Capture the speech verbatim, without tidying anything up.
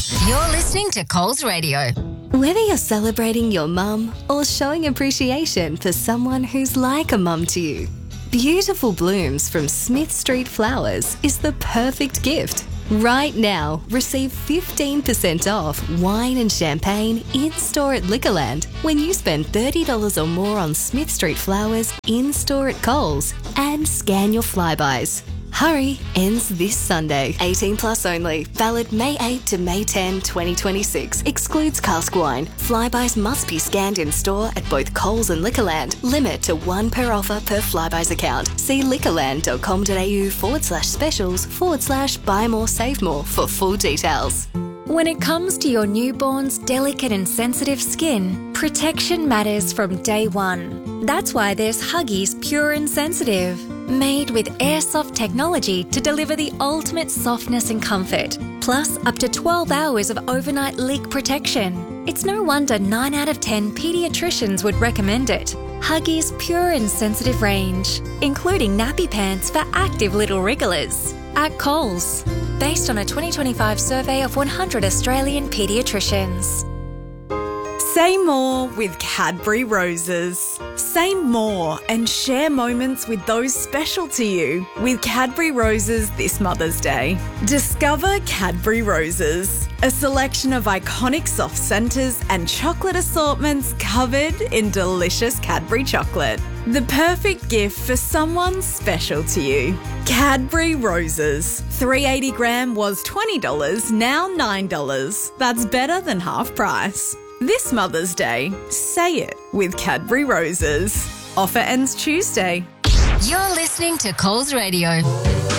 You're listening to Coles Radio. Whether you're celebrating your mum or showing appreciation for someone who's like a mum to you, Beautiful Blooms from Smith Street Flowers is the perfect gift. Right now, receive fifteen percent off wine and champagne in-store at Liquorland when you spend thirty dollars or more on Smith Street Flowers in-store at Coles and scan your Flybuys. Hurry, ends this Sunday. eighteen plus only. Valid May eighth to May tenth, twenty twenty-six. Excludes cask wine. Flybuys must be scanned in store at both Coles and Liquorland. Limit to one per offer per Flybuys account. See liquorland.com.au forward slash specials forward slash buy more save more for full details. When it comes to your newborn's delicate and sensitive skin, protection matters from day one. That's why there's Huggies Pure and Sensitive, made with airsoft technology to deliver the ultimate softness and comfort, plus up to twelve hours of overnight leak protection. It's no wonder nine out of ten paediatricians would recommend it. Huggies Pure and Sensitive range, including nappy pants for active little wrigglers. At Coles, based on a twenty twenty-five survey of one hundred Australian paediatricians. Say more with Cadbury Roses. Say more and share moments with those special to you with Cadbury Roses this Mother's Day. Discover Cadbury Roses, a selection of iconic soft centres and chocolate assortments covered in delicious Cadbury chocolate. The perfect gift for someone special to you. Cadbury Roses. three hundred eighty gram was twenty dollars, now nine dollars. That's better than half price. This Mother's Day, say it with Cadbury Roses. Offer ends Tuesday. You're listening to Coles Radio.